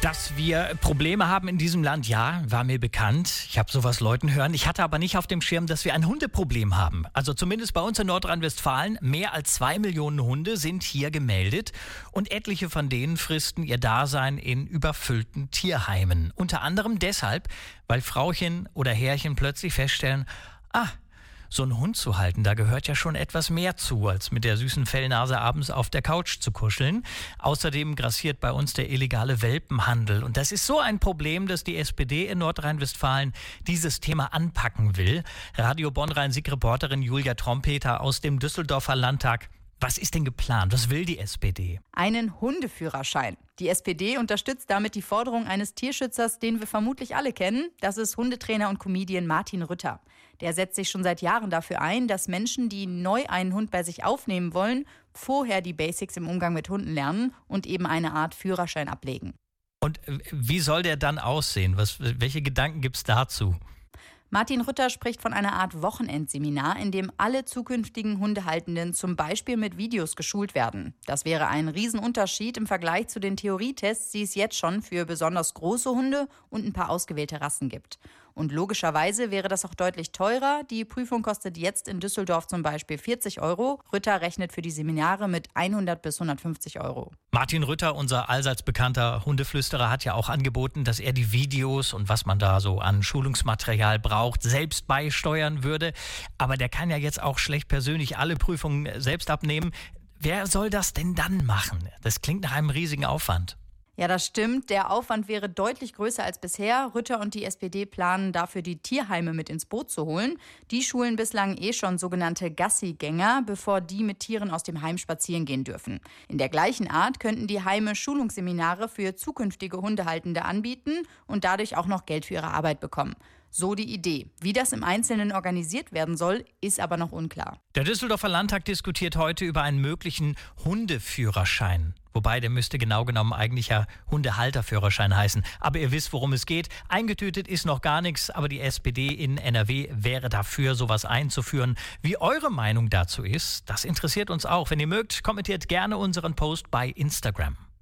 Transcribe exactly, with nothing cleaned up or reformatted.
Dass wir Probleme haben in diesem Land, ja, war mir bekannt. Ich habe sowas Leuten hören. Ich hatte aber nicht auf dem Schirm, dass wir ein Hundeproblem haben. Also zumindest bei uns in Nordrhein-Westfalen. Mehr als zwei Millionen Hunde sind hier gemeldet. Und etliche von denen fristen ihr Dasein in überfüllten Tierheimen. Unter anderem deshalb, weil Frauchen oder Herrchen plötzlich feststellen, ah, so einen Hund zu halten, da gehört ja schon etwas mehr zu, als mit der süßen Fellnase abends auf der Couch zu kuscheln. Außerdem grassiert bei uns der illegale Welpenhandel. Und das ist so ein Problem, dass die S P D in Nordrhein-Westfalen dieses Thema anpacken will. Radio Bonn-Rhein-Sieg-Reporterin Julia Trompeter aus dem Düsseldorfer Landtag. Was ist denn geplant? Was will die S P D? Einen Hundeführerschein. Die S P D unterstützt damit die Forderung eines Tierschützers, den wir vermutlich alle kennen. Das ist Hundetrainer und Comedian Martin Rütter. Der setzt sich schon seit Jahren dafür ein, dass Menschen, die neu einen Hund bei sich aufnehmen wollen, vorher die Basics im Umgang mit Hunden lernen und eben eine Art Führerschein ablegen. Und wie soll der dann aussehen? Was, welche Gedanken gibt es dazu? Martin Rütter spricht von einer Art Wochenendseminar, in dem alle zukünftigen Hundehaltenden zum Beispiel mit Videos geschult werden. Das wäre ein Riesenunterschied im Vergleich zu den Theorietests, die es jetzt schon für besonders große Hunde und ein paar ausgewählte Rassen gibt. Und logischerweise wäre das auch deutlich teurer. Die Prüfung kostet jetzt in Düsseldorf zum Beispiel vierzig Euro. Rütter rechnet für die Seminare mit hundert bis hundertfünfzig Euro. Martin Rütter, unser allseits bekannter Hundeflüsterer, hat ja auch angeboten, dass er die Videos und was man da so an Schulungsmaterial braucht, selbst beisteuern würde. Aber der kann ja jetzt auch schlecht persönlich alle Prüfungen selbst abnehmen. Wer soll das denn dann machen? Das klingt nach einem riesigen Aufwand. Ja, das stimmt. Der Aufwand wäre deutlich größer als bisher. Rütter und die S P D planen dafür, die Tierheime mit ins Boot zu holen. Die schulen bislang eh schon sogenannte Gassigänger, bevor die mit Tieren aus dem Heim spazieren gehen dürfen. In der gleichen Art könnten die Heime Schulungsseminare für zukünftige Hundehaltende anbieten und dadurch auch noch Geld für ihre Arbeit bekommen. So die Idee. Wie das im Einzelnen organisiert werden soll, ist aber noch unklar. Der Düsseldorfer Landtag diskutiert heute über einen möglichen Hundeführerschein. Wobei, der müsste genau genommen eigentlich ja Hundehalterführerschein heißen. Aber ihr wisst, worum es geht. Eingetütet ist noch gar nichts, aber die S P D in N R W wäre dafür, sowas einzuführen. Wie eure Meinung dazu ist, das interessiert uns auch. Wenn ihr mögt, kommentiert gerne unseren Post bei Instagram.